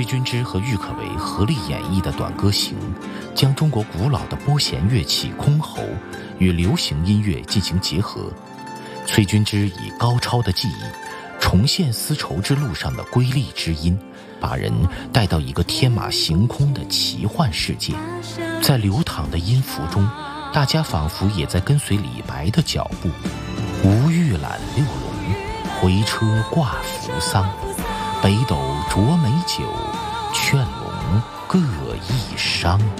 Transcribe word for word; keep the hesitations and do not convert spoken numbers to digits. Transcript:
崔君之和郁可唯合力演绎的短歌行，将中国古老的拨弦乐器箜篌与流行音乐进行结合。崔君之以高超的技艺，重现丝绸之路上的瑰丽之音，把人带到一个天马行空的奇幻世界。在流淌的音符中，大家仿佛也在跟随李白的脚步。吴玉揽六龙，回车挂扶桑。北斗酌美酒，劝龙各一觞。